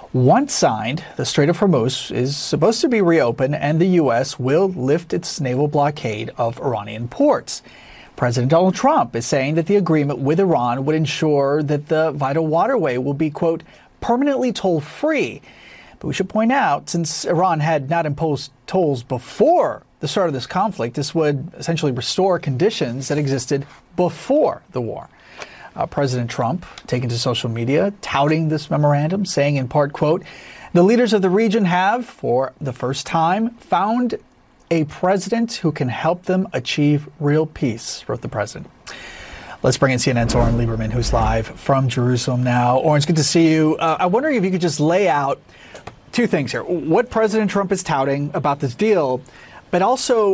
Once signed, the Strait of Hormuz is supposed to be reopened and the U.S. will lift its naval blockade of Iranian ports. President Donald Trump is saying that the agreement with Iran would ensure that the vital waterway will be, quote, permanently toll-free. But we should point out, since Iran had not imposed tolls before the start of this conflict, this would essentially restore conditions that existed before the war. President Trump taking to social media, touting this memorandum, saying in part, quote, the leaders of the region have, for the first time, found a president who can help them achieve real peace, wrote the president. Let's bring in CNN's Oren Lieberman, who's live from Jerusalem now. Oren, it's good to see you. I'm wondering if you could just lay out two things here. What President Trump is touting about this deal, but also